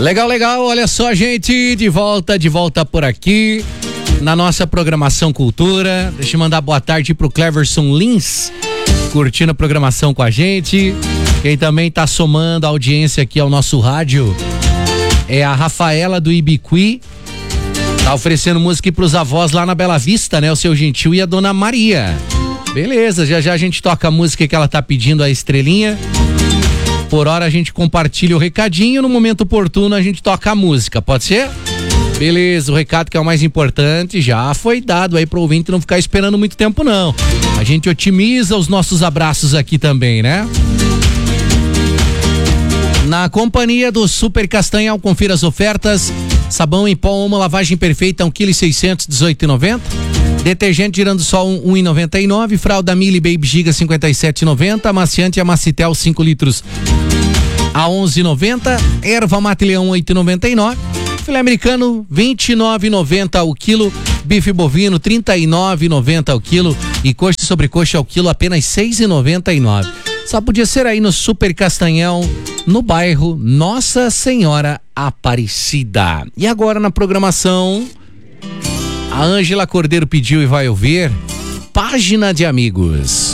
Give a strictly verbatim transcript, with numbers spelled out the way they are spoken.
Legal, legal, olha só, gente, de volta, de volta por aqui na nossa programação Cultura. Deixa eu mandar boa tarde pro Cleverson Lins, curtindo a programação com a gente. Quem também tá somando a audiência aqui ao nosso rádio é a Rafaela do Ibiqui. Tá oferecendo música pros avós lá na Bela Vista, né? O seu Gentil e a Dona Maria. Beleza, já já a gente toca a música que ela tá pedindo, a Estrelinha. Por hora a gente compartilha o recadinho, no momento oportuno a gente toca a música, pode ser? Beleza, o recado que é o mais importante já foi dado aí pro ouvinte não ficar esperando muito tempo não. A gente otimiza os nossos abraços aqui também, né? Na companhia do Super Castanhal, confira as ofertas. Sabão em pó, uma lavagem perfeita, um quilo e seiscentos, dezoito e noventa. Detergente Girando Sol, um e noventa e nove. Fralda Mili Baby Giga, cinquenta e sete e noventa. Amaciante Amacitel, cinco litros a onze e noventa. Erva Mate Leão, oito e noventa e nove. Filé americano, vinte e nove e noventa o quilo. Bife bovino, trinta e nove e noventa o quilo. E coxa e sobrecoxa ao quilo, apenas seis e noventa e nove. Só podia ser aí no Super Castanhão, no bairro Nossa Senhora Aparecida. E agora na programação, a Ângela Cordeiro pediu e vai ouvir Página de Amigos.